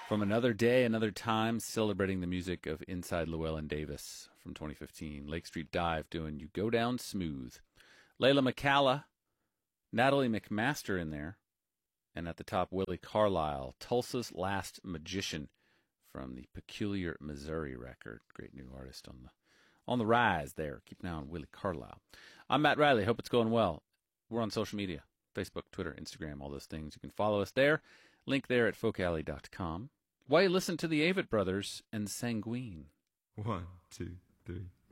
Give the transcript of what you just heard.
From Another Day, Another Time, celebrating the music of Inside Llewellyn Davis from 2015. Lake Street Dive doing You Go Down Smooth. Layla McCalla, Natalie McMaster in there. And at the top, Willie Carlisle, Tulsa's Last Magician from the Peculiar Missouri record. Great new artist on the rise there. Keep an eye on Willie Carlisle. I'm Matt Riley. Hope it's going well. We're on social media, Facebook, Twitter, Instagram, all those things. You can follow us there. Link there at folkalley.com. While you listen to the Avett Brothers and Sanguine. 1, 2, 3.